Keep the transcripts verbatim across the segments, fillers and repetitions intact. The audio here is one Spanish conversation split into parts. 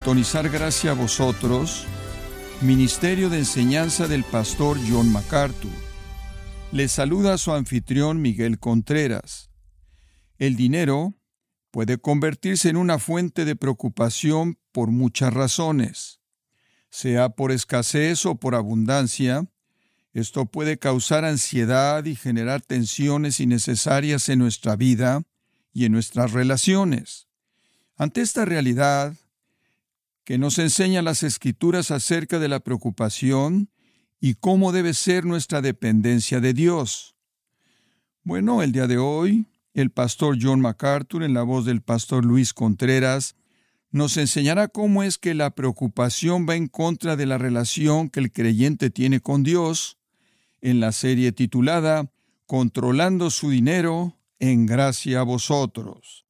sintonizar Gracia a Vosotros, Ministerio de Enseñanza del Pastor John MacArthur. Les saluda su anfitrión Miguel Contreras. El dinero puede convertirse en una fuente de preocupación por muchas razones. Sea por escasez o por abundancia, esto puede causar ansiedad y generar tensiones innecesarias en nuestra vida y en nuestras relaciones. Ante esta realidad, que nos enseñan las Escrituras acerca de la preocupación y cómo debe ser nuestra dependencia de Dios. Bueno, el día de hoy, el pastor John MacArthur, en la voz del pastor Luis Contreras, nos enseñará cómo es que la preocupación va en contra de la relación que el creyente tiene con Dios, en la serie titulada Controlando su dinero en gracia a vosotros.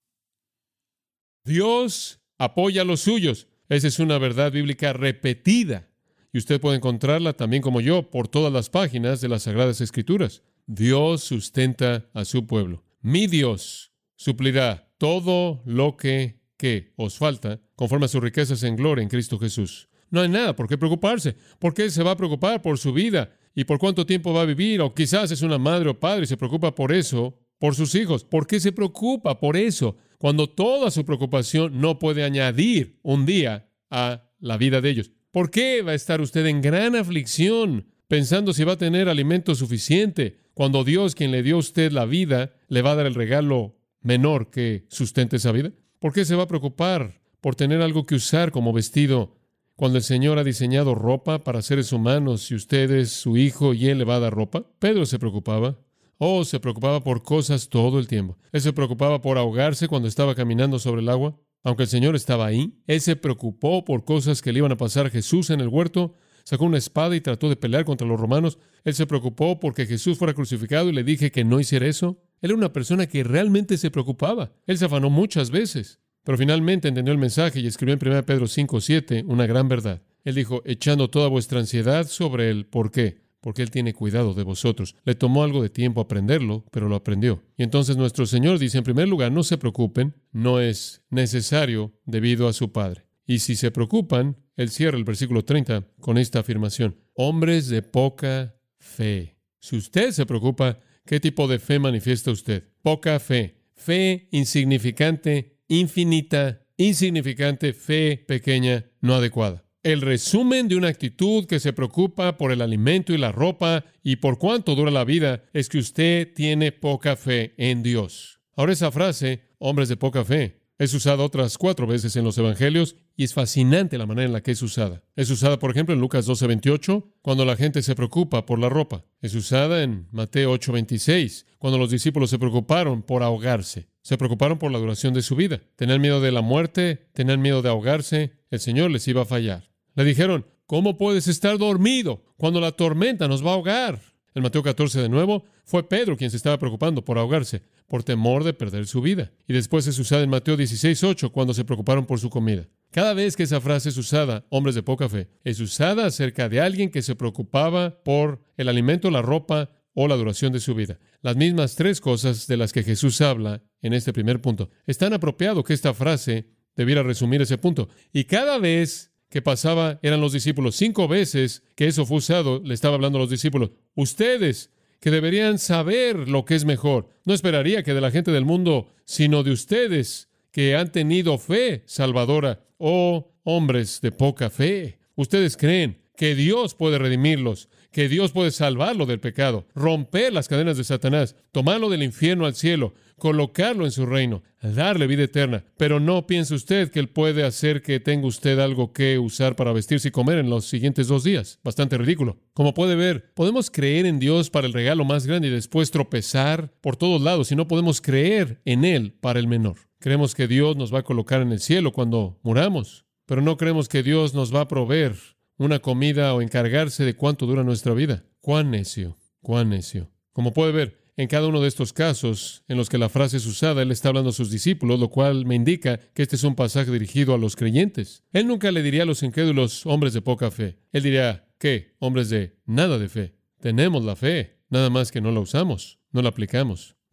Dios apoya a los suyos. Esa es una verdad bíblica repetida. Y usted puede encontrarla también como yo por todas las páginas de las Sagradas Escrituras. Dios sustenta a su pueblo. Mi Dios suplirá todo lo que, que os falta conforme a sus riquezas en gloria en Cristo Jesús. No hay nada por qué preocuparse. ¿Por qué se va a preocupar por su vida? ¿Y por cuánto tiempo va a vivir? O quizás es una madre o padre y se preocupa por eso, por sus hijos. ¿Por qué se preocupa por eso? Cuando toda su preocupación no puede añadir un día a la vida de ellos. ¿Por qué va a estar usted en gran aflicción pensando si va a tener alimento suficiente cuando Dios, quien le dio a usted la vida, le va a dar el regalo menor que sustente esa vida? ¿Por qué se va a preocupar por tener algo que usar como vestido cuando el Señor ha diseñado ropa para seres humanos y usted es su hijo y Él le va a dar ropa? Pedro se preocupaba. Oh, se preocupaba por cosas todo el tiempo. Él se preocupaba por ahogarse cuando estaba caminando sobre el agua, aunque el Señor estaba ahí. Él se preocupó por cosas que le iban a pasar a Jesús en el huerto. Sacó una espada y trató de pelear contra los romanos. Él se preocupó porque Jesús fuera crucificado y le dije que no hiciera eso. Él era una persona que realmente se preocupaba. Él se afanó muchas veces, pero finalmente entendió el mensaje y escribió en primera Pedro cinco siete una gran verdad. Él dijo, echando toda vuestra ansiedad sobre Él. ¿Por qué? Porque Él tiene cuidado de vosotros. Le tomó algo de tiempo aprenderlo, pero lo aprendió. Y entonces nuestro Señor dice, en primer lugar, no se preocupen, no es necesario debido a su Padre. Y si se preocupan, Él cierra el versículo treinta con esta afirmación, hombres de poca fe. Si usted se preocupa, ¿qué tipo de fe manifiesta usted? Poca fe. Fe insignificante, infinita, insignificante, fe pequeña, no adecuada. El resumen de una actitud que se preocupa por el alimento y la ropa y por cuánto dura la vida es que usted tiene poca fe en Dios. Ahora esa frase, hombres de poca fe, es usada otras cuatro veces en los evangelios y es fascinante la manera en la que es usada. Es usada, por ejemplo, en Lucas doce veintiocho, cuando la gente se preocupa por la ropa. Es usada en Mateo ocho veintiséis, cuando los discípulos se preocuparon por ahogarse. Se preocuparon por la duración de su vida. Tenían miedo de la muerte, tenían miedo de ahogarse. El Señor les iba a fallar. Le dijeron, ¿cómo puedes estar dormido cuando la tormenta nos va a ahogar? En Mateo catorce, de nuevo, fue Pedro quien se estaba preocupando por ahogarse, por temor de perder su vida. Y después es usada en Mateo dieciséis ocho, cuando se preocuparon por su comida. Cada vez que esa frase es usada, hombres de poca fe, es usada acerca de alguien que se preocupaba por el alimento, la ropa o la duración de su vida. Las mismas tres cosas de las que Jesús habla en este primer punto. Es tan apropiado que esta frase debiera resumir ese punto. Y cada vez que pasaba eran los discípulos. Cinco veces que eso fue usado, le estaba hablando a los discípulos. Ustedes, que deberían saber lo que es mejor. No esperaría que de la gente del mundo, sino de ustedes, que han tenido fe salvadora. Oh, hombres de poca fe. Ustedes creen que Dios puede redimirlos, que Dios puede salvarlo del pecado, romper las cadenas de Satanás, tomarlo del infierno al cielo, colocarlo en su reino, darle vida eterna. Pero no piense usted que Él puede hacer que tenga usted algo que usar para vestirse y comer en los siguientes dos días. Bastante ridículo. Como puede ver, podemos creer en Dios para el regalo más grande y después tropezar por todos lados, y no podemos creer en Él para el menor. Creemos que Dios nos va a colocar en el cielo cuando muramos, pero no creemos que Dios nos va a proveer una comida o encargarse de cuánto dura nuestra vida. ¡Cuán necio! ¡Cuán necio! Como puede ver, en cada uno de estos casos en los que la frase es usada, Él está hablando a sus discípulos, lo cual me indica que este es un pasaje dirigido a los creyentes. Él nunca le diría a los incrédulos, hombres de poca fe. Él diría, ¿qué? Hombres de nada de fe. Tenemos la fe, nada más que no la usamos, no la aplicamos.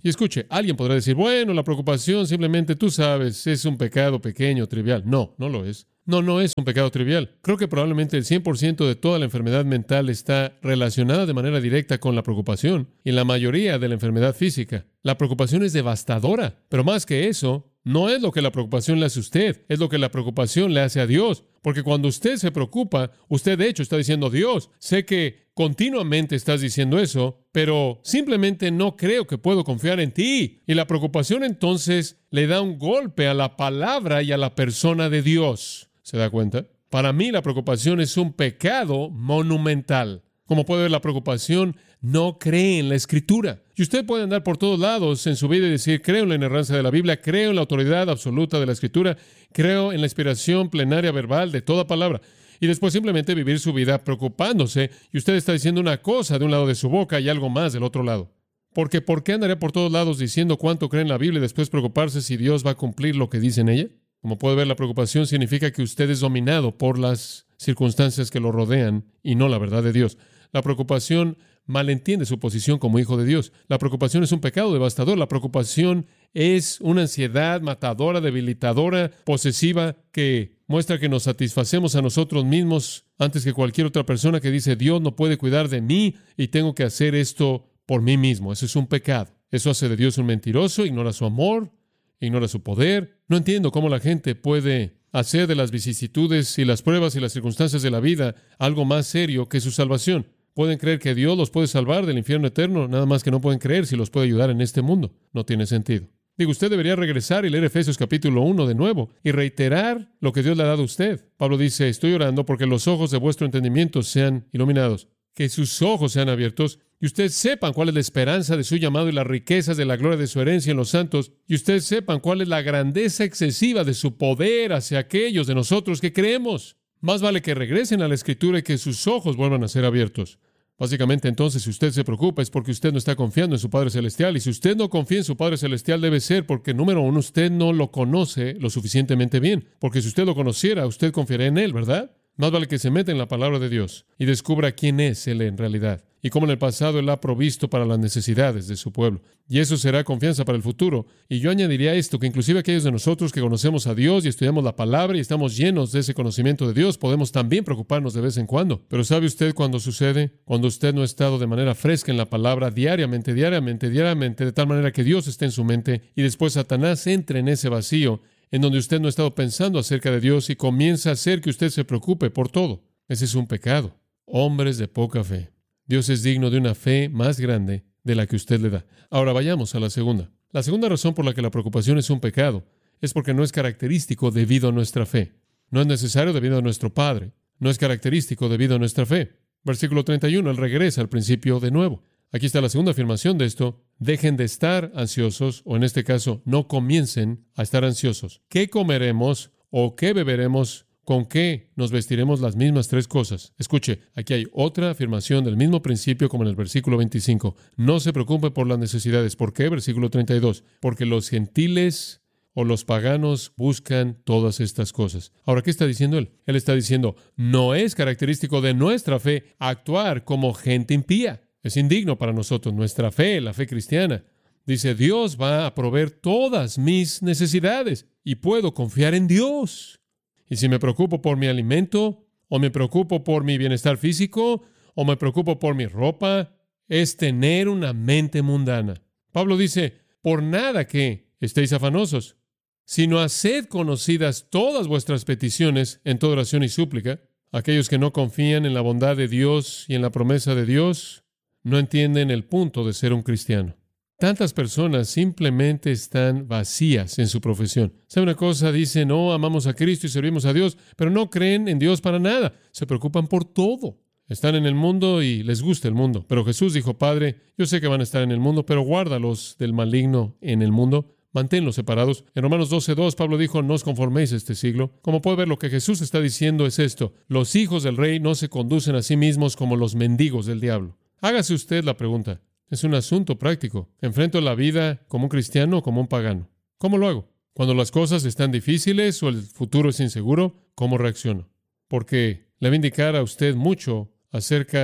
Y escuche, alguien podrá decir, bueno, la preocupación simplemente, tú sabes, es un pecado pequeño, trivial. No, no lo es. No, no es un pecado trivial. Creo que probablemente el cien por ciento de toda la enfermedad mental está relacionada de manera directa con la preocupación y la mayoría de la enfermedad física. La preocupación es devastadora, pero más que eso, no es lo que la preocupación le hace a usted, es lo que la preocupación le hace a Dios. Porque cuando usted se preocupa, usted de hecho está diciendo, Dios, sé que continuamente estás diciendo eso, pero simplemente no creo que puedo confiar en ti. Y la preocupación entonces le da un golpe a la palabra y a la persona de Dios. ¿Se da cuenta? Para mí la preocupación es un pecado monumental. Como puede ver, la preocupación no cree en la Escritura. Y usted puede andar por todos lados en su vida y decir, creo en la inerrancia de la Biblia, creo en la autoridad absoluta de la Escritura, creo en la inspiración plenaria verbal de toda palabra. Y después simplemente vivir su vida preocupándose y usted está diciendo una cosa de un lado de su boca y algo más del otro lado. Porque ¿por qué andaría por todos lados diciendo cuánto cree en la Biblia y después preocuparse si Dios va a cumplir lo que dice en ella? Como puede ver, la preocupación significa que usted es dominado por las circunstancias que lo rodean y no la verdad de Dios. La preocupación malentiende su posición como hijo de Dios. La preocupación es un pecado devastador. La preocupación es una ansiedad matadora, debilitadora, posesiva, que muestra que nos satisfacemos a nosotros mismos antes que cualquier otra persona, que dice, Dios no puede cuidar de mí y tengo que hacer esto por mí mismo. Eso es un pecado. Eso hace de Dios un mentiroso, ignora su amor, ignora su poder. No entiendo cómo la gente puede hacer de las vicisitudes y las pruebas y las circunstancias de la vida algo más serio que su salvación. Pueden creer que Dios los puede salvar del infierno eterno, nada más que no pueden creer si los puede ayudar en este mundo. No tiene sentido. Digo, usted debería regresar y leer Efesios capítulo uno de nuevo y reiterar lo que Dios le ha dado a usted. Pablo dice, estoy orando porque los ojos de vuestro entendimiento sean iluminados, que sus ojos sean abiertos y ustedes sepan cuál es la esperanza de su llamado y las riquezas de la gloria de su herencia en los santos, y ustedes sepan cuál es la grandeza excesiva de su poder hacia aquellos de nosotros que creemos. Más vale que regresen a la Escritura y que sus ojos vuelvan a ser abiertos. Básicamente, entonces, si usted se preocupa es porque usted no está confiando en su Padre Celestial. Y si usted no confía en su Padre Celestial, debe ser porque, número uno, usted no lo conoce lo suficientemente bien. Porque si usted lo conociera, usted confiaría en Él, ¿verdad? Más vale que se meta en la palabra de Dios y descubra quién es Él en realidad y cómo en el pasado Él ha provisto para las necesidades de su pueblo. Y eso será confianza para el futuro. Y yo añadiría esto, que inclusive aquellos de nosotros que conocemos a Dios y estudiamos la palabra y estamos llenos de ese conocimiento de Dios, podemos también preocuparnos de vez en cuando. Pero ¿sabe usted cuándo sucede? Cuando usted no ha estado de manera fresca en la palabra diariamente, diariamente, diariamente, de tal manera que Dios esté en su mente y después Satanás entre en ese vacío en donde usted no ha estado pensando acerca de Dios y comienza a hacer que usted se preocupe por todo. Ese es un pecado. Hombres de poca fe. Dios es digno de una fe más grande de la que usted le da. Ahora vayamos a la segunda. La segunda razón por la que la preocupación es un pecado es porque no es característico debido a nuestra fe. No es necesario debido a nuestro Padre. No es característico debido a nuestra fe. Versículo treinta y uno, Él regresa al principio de nuevo. Aquí está la segunda afirmación de esto. Dejen de estar ansiosos, o en este caso, no comiencen a estar ansiosos. ¿Qué comeremos o qué beberemos? ¿Con qué nos vestiremos? Las mismas tres cosas. Escuche, aquí hay otra afirmación del mismo principio como en el versículo veinticinco. No se preocupen por las necesidades. ¿Por qué? Versículo treinta y dos. Porque los gentiles o los paganos buscan todas estas cosas. Ahora, ¿qué está diciendo él? Él está diciendo, no es característico de nuestra fe actuar como gente impía. Es indigno para nosotros. Nuestra fe, la fe cristiana, dice, Dios va a proveer todas mis necesidades y puedo confiar en Dios. Y si me preocupo por mi alimento, o me preocupo por mi bienestar físico, o me preocupo por mi ropa, es tener una mente mundana. Pablo dice, por nada que estéis afanosos, sino haced conocidas todas vuestras peticiones en toda oración y súplica. Aquellos que no confían en la bondad de Dios y en la promesa de Dios, no entienden el punto de ser un cristiano. Tantas personas simplemente están vacías en su profesión. ¿Sabe una cosa? Dicen, no, amamos a Cristo y servimos a Dios, pero no creen en Dios para nada. Se preocupan por todo. Están en el mundo y les gusta el mundo. Pero Jesús dijo, Padre, yo sé que van a estar en el mundo, pero guárdalos del maligno en el mundo. Manténlos separados. En Romanos doce dos, Pablo dijo, no os conforméis a este siglo. Como puede ver, lo que Jesús está diciendo es esto. Los hijos del rey no se conducen a sí mismos como los mendigos del diablo. Hágase usted la pregunta. Es un asunto práctico. ¿Enfrento la vida como un cristiano o como un pagano? ¿Cómo lo hago? Cuando las cosas están difíciles o el futuro es inseguro, ¿cómo reacciono? Porque le va a indicar a usted mucho acerca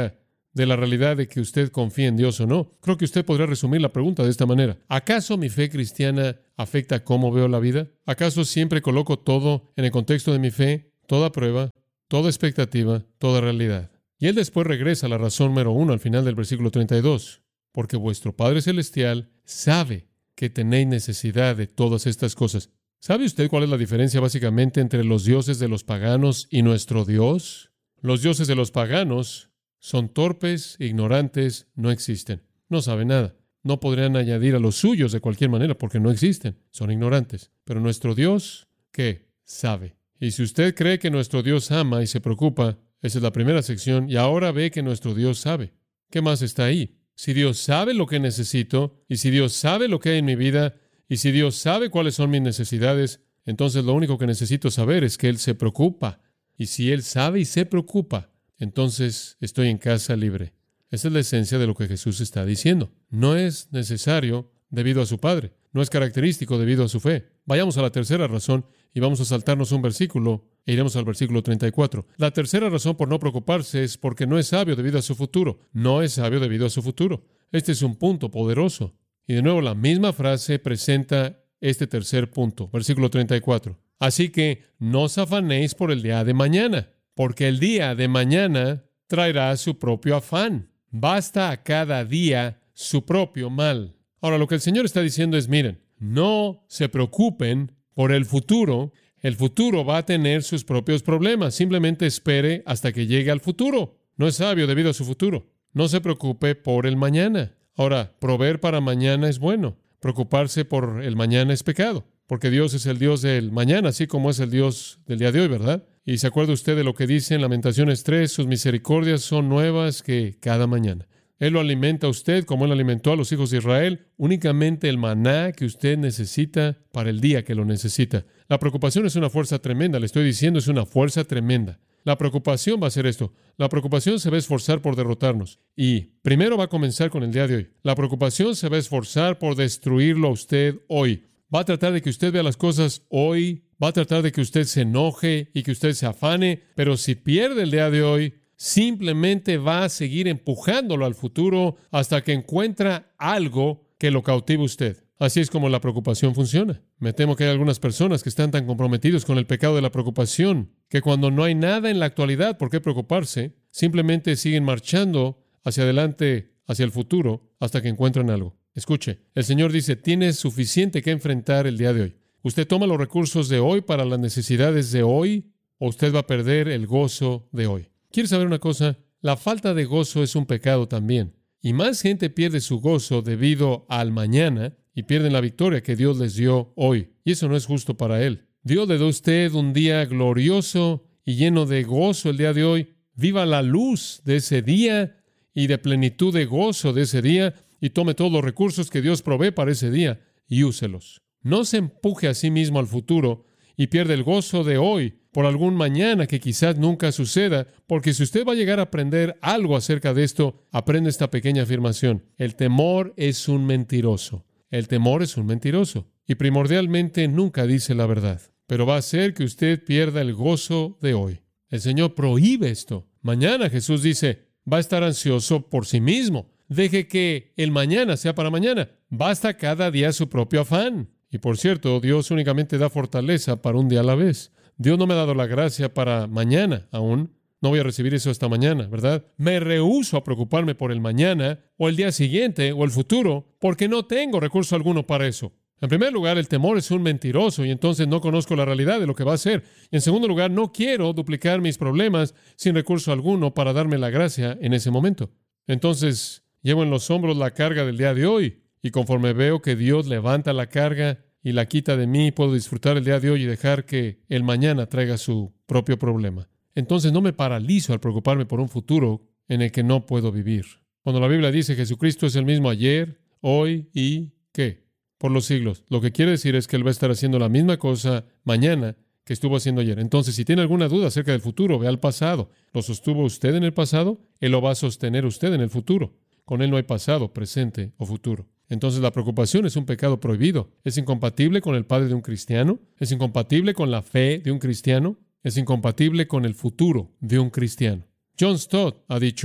de la realidad de que usted confía en Dios o no. Creo que usted podría resumir la pregunta de esta manera. ¿Acaso mi fe cristiana afecta cómo veo la vida? ¿Acaso siempre coloco todo en el contexto de mi fe? Toda prueba, toda expectativa, toda realidad. Y él después regresa a la razón número uno al final del versículo treinta y dos. Porque vuestro Padre Celestial sabe que tenéis necesidad de todas estas cosas. ¿Sabe usted cuál es la diferencia básicamente entre los dioses de los paganos y nuestro Dios? Los dioses de los paganos son torpes, ignorantes, no existen. No saben nada. No podrían añadir a los suyos de cualquier manera porque no existen. Son ignorantes. Pero nuestro Dios, ¿qué? Sabe. Y si usted cree que nuestro Dios ama y se preocupa, esa es la primera sección, y ahora ve que nuestro Dios sabe. ¿Qué más está ahí? Si Dios sabe lo que necesito, y si Dios sabe lo que hay en mi vida, y si Dios sabe cuáles son mis necesidades, entonces lo único que necesito saber es que Él se preocupa. Y si Él sabe y se preocupa, entonces estoy en casa libre. Esa es la esencia de lo que Jesús está diciendo. No es necesario debido a su Padre. No es característico debido a su fe. Vayamos a la tercera razón y vamos a saltarnos un versículo e iremos al versículo treinta y cuatro. La tercera razón por no preocuparse es porque no es sabio debido a su futuro. No es sabio debido a su futuro. Este es un punto poderoso. Y de nuevo la misma frase presenta este tercer punto. Versículo treinta y cuatro. Así que no os afanéis por el día de mañana, porque el día de mañana traerá su propio afán. Basta a cada día su propio mal. Ahora, lo que el Señor está diciendo es, miren, no se preocupen por el futuro. El futuro va a tener sus propios problemas. Simplemente espere hasta que llegue al futuro. No es sabio debido a su futuro. No se preocupe por el mañana. Ahora, proveer para mañana es bueno. Preocuparse por el mañana es pecado, porque Dios es el Dios del mañana, así como es el Dios del día de hoy, ¿verdad? Y se acuerda usted de lo que dice en Lamentaciones tres, sus misericordias son nuevas que cada mañana. Él lo alimenta a usted como Él alimentó a los hijos de Israel, únicamente el maná que usted necesita para el día que lo necesita. La preocupación es una fuerza tremenda, le estoy diciendo, es una fuerza tremenda. La preocupación va a ser esto. La preocupación se va a esforzar por derrotarnos. Y primero va a comenzar con el día de hoy. La preocupación se va a esforzar por destruirlo a usted hoy. Va a tratar de que usted vea las cosas hoy. Va a tratar de que usted se enoje y que usted se afane. Pero si pierde el día de hoy, simplemente va a seguir empujándolo al futuro hasta que encuentra algo que lo cautive a usted. Así es como la preocupación funciona. Me temo que hay algunas personas que están tan comprometidos con el pecado de la preocupación que cuando no hay nada en la actualidad por qué preocuparse, simplemente siguen marchando hacia adelante, hacia el futuro, hasta que encuentran algo. Escuche, el Señor dice, tiene suficiente que enfrentar el día de hoy. Usted toma los recursos de hoy para las necesidades de hoy, o usted va a perder el gozo de hoy. ¿Quiere saber una cosa? La falta de gozo es un pecado también. Y más gente pierde su gozo debido al mañana y pierden la victoria que Dios les dio hoy. Y eso no es justo para Él. Dios le da a usted un día glorioso y lleno de gozo el día de hoy. Viva la luz de ese día y de plenitud de gozo de ese día y tome todos los recursos que Dios provee para ese día y úselos. No se empuje a sí mismo al futuro y pierde el gozo de hoy por algún mañana que quizás nunca suceda, porque si usted va a llegar a aprender algo acerca de esto, aprende esta pequeña afirmación. El temor es un mentiroso. El temor es un mentiroso y primordialmente nunca dice la verdad, pero va a hacer que usted pierda el gozo de hoy. El Señor prohíbe esto. Mañana Jesús dice, va a estar ansioso por sí mismo. Deje que el mañana sea para mañana. Basta cada día su propio afán. Y por cierto, Dios únicamente da fortaleza para un día a la vez. Dios no me ha dado la gracia para mañana aún. No voy a recibir eso hasta mañana, ¿verdad? Me rehúso a preocuparme por el mañana, o el día siguiente, o el futuro, porque no tengo recurso alguno para eso. En primer lugar, el temor es un mentiroso y entonces no conozco la realidad de lo que va a ser. Y en segundo lugar, no quiero duplicar mis problemas sin recurso alguno para darme la gracia en ese momento. Entonces, llevo en los hombros la carga del día de hoy y conforme veo que Dios levanta la carga y la quita de mí, puedo disfrutar el día de hoy y dejar que el mañana traiga su propio problema. Entonces no me paralizo al preocuparme por un futuro en el que no puedo vivir. Cuando la Biblia dice Jesucristo es el mismo ayer, hoy y ¿qué? Por los siglos. Lo que quiere decir es que Él va a estar haciendo la misma cosa mañana que estuvo haciendo ayer. Entonces, si tiene alguna duda acerca del futuro, vea al pasado. ¿Lo sostuvo usted en el pasado? Él lo va a sostener usted en el futuro. Con Él no hay pasado, presente o futuro. Entonces la preocupación es un pecado prohibido. ¿Es incompatible con el padre de un cristiano? ¿Es incompatible con la fe de un cristiano? Es incompatible con el futuro de un cristiano. John Stott ha dicho,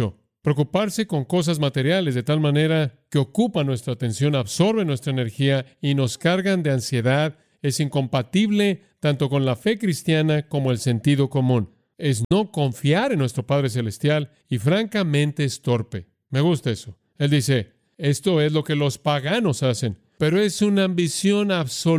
Preocuparse con cosas materiales de tal manera que ocupan nuestra atención, absorben nuestra energía y nos cargan de ansiedad es incompatible tanto con la fe cristiana como el sentido común. Es no confiar en nuestro Padre Celestial y francamente es torpe. Me gusta eso. Él dice, esto es lo que los paganos hacen, pero es una ambición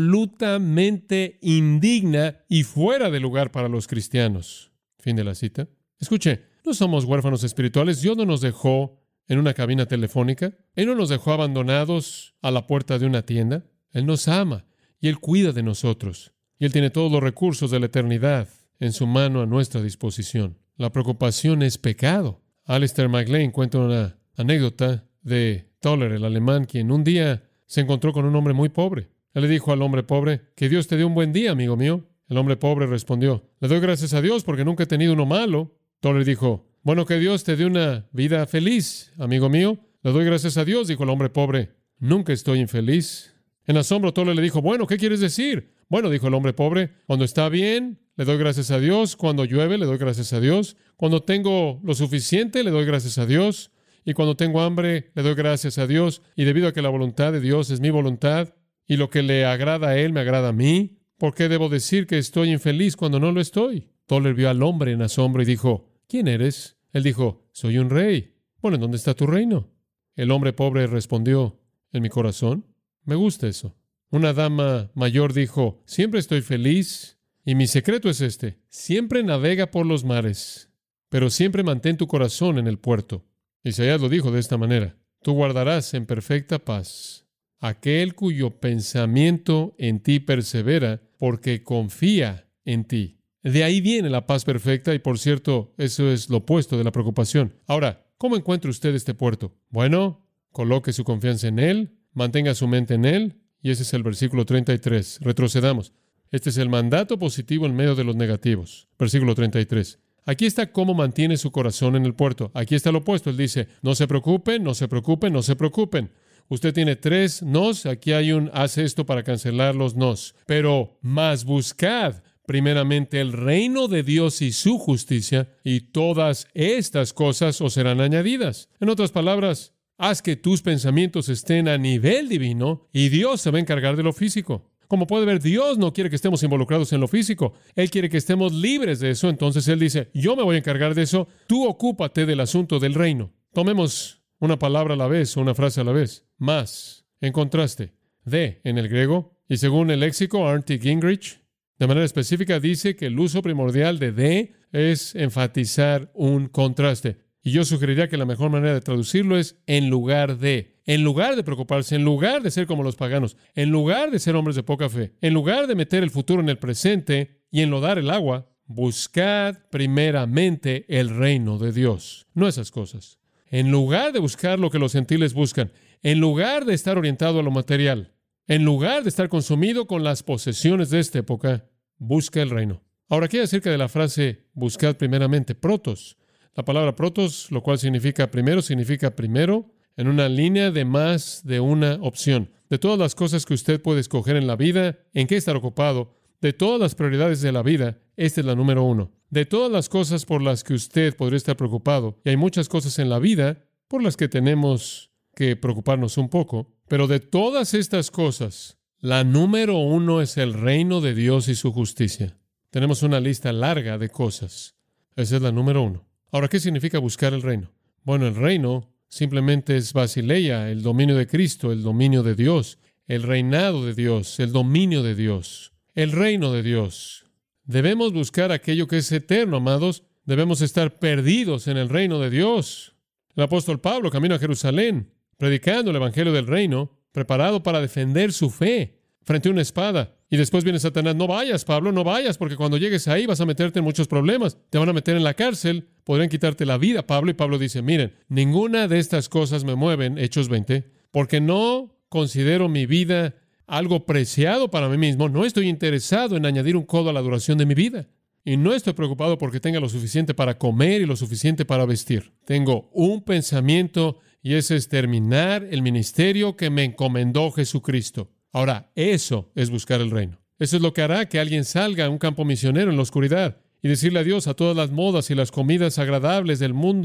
absolutamente indigna y fuera de lugar para los cristianos. Fin de la cita. Escuche, no somos huérfanos espirituales. Dios no nos dejó en una cabina telefónica. Él no nos dejó abandonados a la puerta de una tienda. Él nos ama y Él cuida de nosotros. Y Él tiene todos los recursos de la eternidad en su mano a nuestra disposición. La preocupación es pecado. Alistair MacLean cuenta una anécdota de Toller, el alemán, quien un día se encontró con un hombre muy pobre. Él le dijo al hombre pobre, que Dios te dé un buen día, amigo mío. El hombre pobre respondió, le doy gracias a Dios porque nunca he tenido uno malo. Toller dijo, bueno, que Dios te dé una vida feliz, amigo mío. Le doy gracias a Dios, dijo el hombre pobre. Nunca estoy infeliz. En asombro, Toller le dijo, bueno, ¿qué quieres decir? Bueno, dijo el hombre pobre, cuando está bien, le doy gracias a Dios. Cuando llueve, le doy gracias a Dios. Cuando tengo lo suficiente, le doy gracias a Dios. Y cuando tengo hambre, le doy gracias a Dios. Y debido a que la voluntad de Dios es mi voluntad, y lo que le agrada a Él me agrada a mí, ¿por qué debo decir que estoy infeliz cuando no lo estoy? Toller vio al hombre en asombro y dijo, ¿quién eres? Él dijo, soy un rey. Bueno, ¿en dónde está tu reino? El hombre pobre respondió, en mi corazón. Me gusta eso. Una dama mayor dijo, siempre estoy feliz, y mi secreto es este, siempre navega por los mares, pero siempre mantén tu corazón en el puerto. Isaías lo dijo de esta manera, tú guardarás en perfecta paz aquel cuyo pensamiento en ti persevera, porque confía en ti. De ahí viene la paz perfecta, y por cierto, eso es lo opuesto de la preocupación. Ahora, ¿cómo encuentra usted este puerto? Bueno, coloque su confianza en Él, mantenga su mente en Él, y ese es el versículo treinta y tres. Retrocedamos. Este es el mandato positivo en medio de los negativos. Versículo treinta y tres. Aquí está cómo mantiene su corazón en el puerto. Aquí está lo opuesto. Él dice, no se preocupen, no se preocupen, no se preocupen. Usted tiene tres nos. Aquí hay un hace esto para cancelar los nos. Pero más buscad primeramente el reino de Dios y su justicia, y todas estas cosas os serán añadidas. En otras palabras, haz que tus pensamientos estén a nivel divino y Dios se va a encargar de lo físico. Como puede ver, Dios no quiere que estemos involucrados en lo físico. Él quiere que estemos libres de eso. Entonces Él dice, yo me voy a encargar de eso. Tú ocúpate del asunto del reino. Tomemos una palabra a la vez o una frase a la vez. Más, en contraste, de en el griego. Y según el léxico, R T Gingrich, de manera específica dice que el uso primordial de de es enfatizar un contraste. Y yo sugeriría que la mejor manera de traducirlo es en lugar de. En lugar de preocuparse, en lugar de ser como los paganos, en lugar de ser hombres de poca fe, en lugar de meter el futuro en el presente y enlodar el agua, buscad primeramente el reino de Dios. No esas cosas. En lugar de buscar lo que los gentiles buscan, en lugar de estar orientado a lo material, en lugar de estar consumido con las posesiones de esta época, busca el reino. Ahora, ¿qué hay acerca de la frase buscad primeramente? Protos. La palabra protos, lo cual significa primero, significa primero en una línea de más de una opción. De todas las cosas que usted puede escoger en la vida, en qué estar ocupado, de todas las prioridades de la vida, esta es la número uno. De todas las cosas por las que usted podría estar preocupado, y hay muchas cosas en la vida por las que tenemos que preocuparnos un poco, pero de todas estas cosas, la número uno es el reino de Dios y su justicia. Tenemos una lista larga de cosas. Esa es la número uno. Ahora, ¿qué significa buscar el reino? Bueno, el reino simplemente es basileia, el dominio de Cristo, el dominio de Dios, el reinado de Dios, el dominio de Dios, el reino de Dios. Debemos buscar aquello que es eterno, amados. Debemos estar perdidos en el reino de Dios. El apóstol Pablo camino a Jerusalén, predicando el evangelio del reino, preparado para defender su fe frente a una espada. Y después viene Satanás, no vayas, Pablo, no vayas, porque cuando llegues ahí vas a meterte en muchos problemas. Te van a meter en la cárcel, podrían quitarte la vida, Pablo. Y Pablo dice, miren, ninguna de estas cosas me mueven, Hechos veinte, porque no considero mi vida algo preciado para mí mismo. No estoy interesado en añadir un codo a la duración de mi vida. Y no estoy preocupado porque tenga lo suficiente para comer y lo suficiente para vestir. Tengo un pensamiento y ese es terminar el ministerio que me encomendó Jesucristo. Ahora, eso es buscar el reino. Eso es lo que hará que alguien salga a un campo misionero en la oscuridad y decirle adiós a todas las modas y las comidas agradables del mundo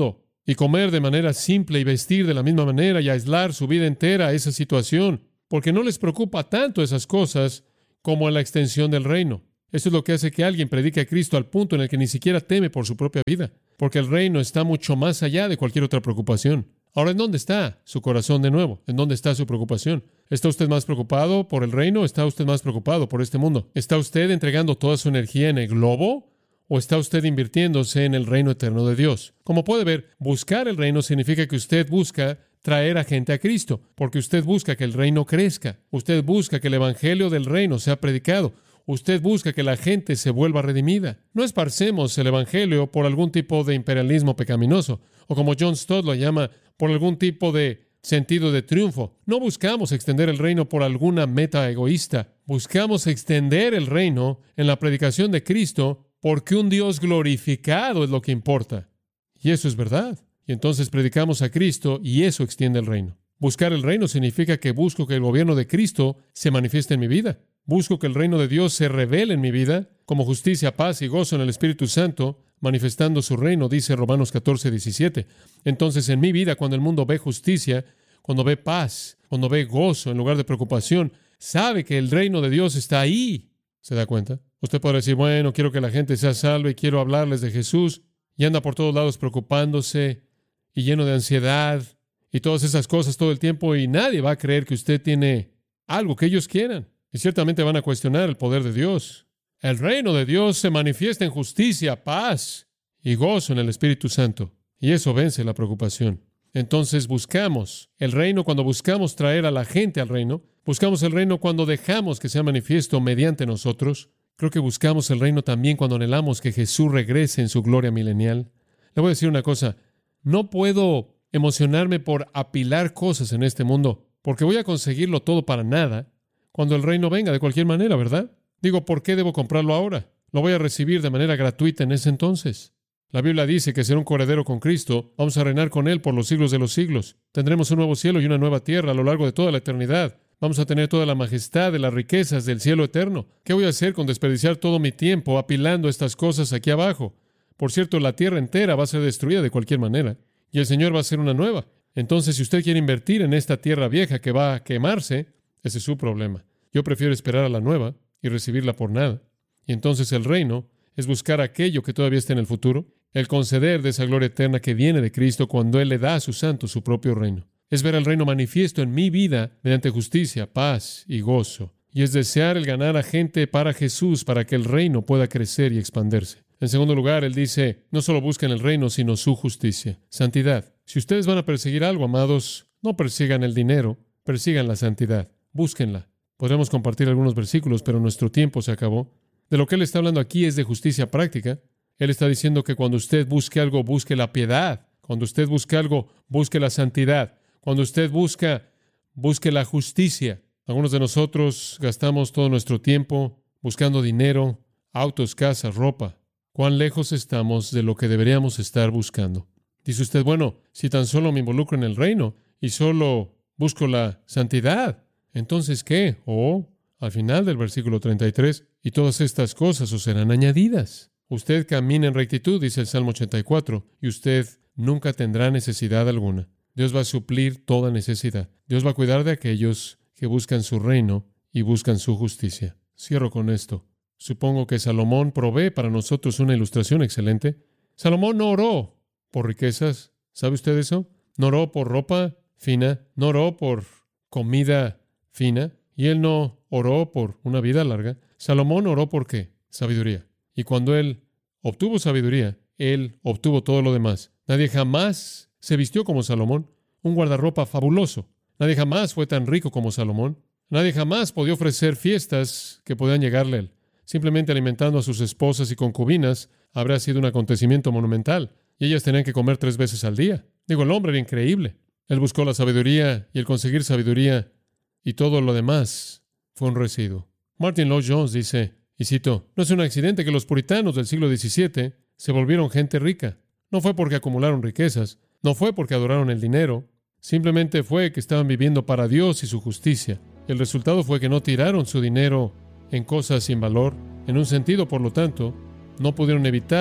y comer de manera simple y vestir de la misma manera y aislar su vida entera a esa situación, porque no les preocupa tanto esas cosas como la extensión del reino. Eso es lo que hace que alguien predique a Cristo al punto en el que ni siquiera teme por su propia vida, porque el reino está mucho más allá de cualquier otra preocupación. Ahora, ¿en dónde está su corazón de nuevo? ¿En dónde está su preocupación? ¿Está usted más preocupado por el reino o está usted más preocupado por este mundo? ¿Está usted entregando toda su energía en el globo o está usted invirtiéndose en el reino eterno de Dios? Como puede ver, buscar el reino significa que usted busca traer a gente a Cristo, porque usted busca que el reino crezca. Usted busca que el evangelio del reino sea predicado. Usted busca que la gente se vuelva redimida. No esparcemos el evangelio por algún tipo de imperialismo pecaminoso, o como John Stott lo llama, por algún tipo de sentido de triunfo. No buscamos extender el reino por alguna meta egoísta. Buscamos extender el reino en la predicación de Cristo porque un Dios glorificado es lo que importa. Y eso es verdad. Y entonces predicamos a Cristo y eso extiende el reino. Buscar el reino significa que busco que el gobierno de Cristo se manifieste en mi vida. Busco que el reino de Dios se revele en mi vida como justicia, paz y gozo en el Espíritu Santo, manifestando su reino, dice Romanos catorce, diecisiete. Entonces, en mi vida, cuando el mundo ve justicia, cuando ve paz, cuando ve gozo en lugar de preocupación, sabe que el reino de Dios está ahí. ¿Se da cuenta? Usted podrá decir, bueno, quiero que la gente sea salva y quiero hablarles de Jesús, y anda por todos lados preocupándose y lleno de ansiedad y todas esas cosas todo el tiempo, y nadie va a creer que usted tiene algo que ellos quieran. Y ciertamente van a cuestionar el poder de Dios. El reino de Dios se manifiesta en justicia, paz y gozo en el Espíritu Santo. Y eso vence la preocupación. Entonces buscamos el reino cuando buscamos traer a la gente al reino. Buscamos el reino cuando dejamos que sea manifiesto mediante nosotros. Creo que buscamos el reino también cuando anhelamos que Jesús regrese en su gloria milenial. Le voy a decir una cosa. No puedo emocionarme por apilar cosas en este mundo, porque voy a conseguirlo todo para nada cuando el reino venga de cualquier manera, ¿verdad? Digo, ¿por qué debo comprarlo ahora? Lo voy a recibir de manera gratuita en ese entonces. La Biblia dice que será un coheredero con Cristo. Vamos a reinar con Él por los siglos de los siglos. Tendremos un nuevo cielo y una nueva tierra a lo largo de toda la eternidad. Vamos a tener toda la majestad de las riquezas del cielo eterno. ¿Qué voy a hacer con desperdiciar todo mi tiempo apilando estas cosas aquí abajo? Por cierto, la tierra entera va a ser destruida de cualquier manera y el Señor va a hacer una nueva. Entonces, si usted quiere invertir en esta tierra vieja que va a quemarse, ese es su problema. Yo prefiero esperar a la nueva y recibirla por nada. Y entonces el reino es buscar aquello que todavía está en el futuro, el conceder de esa gloria eterna que viene de Cristo cuando Él le da a sus santos su propio reino. Es ver el reino manifiesto en mi vida mediante justicia, paz y gozo. Y es desear el ganar a gente para Jesús para que el reino pueda crecer y expandirse. En segundo lugar, Él dice, no solo busquen el reino, sino su justicia, santidad. Si ustedes van a perseguir algo, amados, no persigan el dinero, persigan la santidad. Búsquenla. Podríamos compartir algunos versículos, pero nuestro tiempo se acabó. De lo que Él está hablando aquí es de justicia práctica. Él está diciendo que cuando usted busque algo, busque la piedad. Cuando usted busque algo, busque la santidad. Cuando usted busca, busque la justicia. Algunos de nosotros gastamos todo nuestro tiempo buscando dinero, autos, casas, ropa. ¿Cuán lejos estamos de lo que deberíamos estar buscando? Dice usted, bueno, si tan solo me involucro en el reino y solo busco la santidad, ¿entonces qué? Oh, al final del versículo treinta y tres, y todas estas cosas os serán añadidas. Usted camina en rectitud, dice el Salmo ochenta y cuatro, y usted nunca tendrá necesidad alguna. Dios va a suplir toda necesidad. Dios va a cuidar de aquellos que buscan su reino y buscan su justicia. Cierro con esto. Supongo que Salomón provee para nosotros una ilustración excelente. Salomón no oró por riquezas. ¿Sabe usted eso? No oró por ropa fina, no oró por comida fina, y él no oró por una vida larga. Salomón oró por ¿qué? Sabiduría. Y cuando él obtuvo sabiduría, él obtuvo todo lo demás. Nadie jamás se vistió como Salomón, un guardarropa fabuloso. Nadie jamás fue tan rico como Salomón. Nadie jamás podía ofrecer fiestas que podían llegarle a él. Simplemente alimentando a sus esposas y concubinas habría sido un acontecimiento monumental, y ellas tenían que comer tres veces al día. Digo, el hombre era increíble. Él buscó la sabiduría, y el conseguir sabiduría y todo lo demás fue un residuo. Martin Lloyd-Jones dice, y cito, no es un accidente que los puritanos del siglo diecisiete se volvieron gente rica. No fue porque acumularon riquezas, no fue porque adoraron el dinero, simplemente fue que estaban viviendo para Dios y su justicia. Y el resultado fue que no tiraron su dinero en cosas sin valor. En un sentido, por lo tanto, no pudieron evitar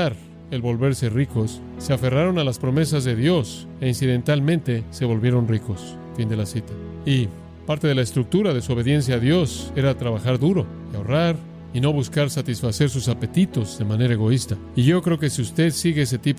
el volverse ricos, se aferraron a las promesas de Dios e incidentalmente se volvieron ricos. Fin de la cita. Y parte de la estructura de su obediencia a Dios era trabajar duro y ahorrar y no buscar satisfacer sus apetitos de manera egoísta. Y yo creo que si usted sigue ese tipo